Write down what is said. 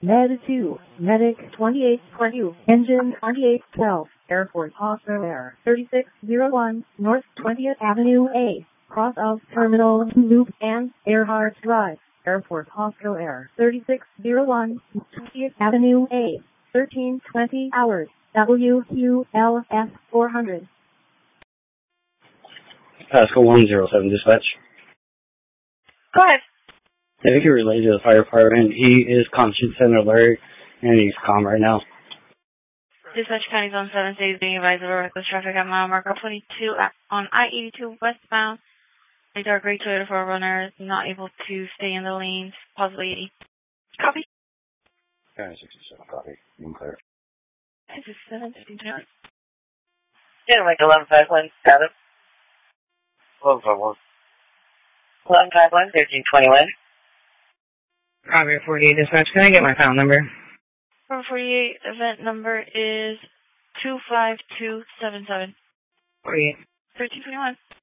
Med 2, Medic 2822, Engine 2812, Airport Oscar Air 3601, North 20th Avenue A, cross of Terminal Loop and Earhart Drive, Airport Oscar Air 3601, 20th Avenue A, 1320 hours, WQLS 400. Pascal 107 dispatch. Go ahead. I think you're related to the fire department. He is conscious and alert, and he's calm right now. Dispatch County Zone 7 stays being advised of a reckless traffic at mile marker 22 on I-82 westbound. A dark gray Toyota 4Runner is not able to stay in the lanes, possibly 80. Copy? County 67, copy. You can clear. 67, 15, 20. Yeah, like 1151, got it. 1151. 1151, 1321. Copy 48 dispatch. Can I get my file number? 448 event number is 25277. 48. 1321.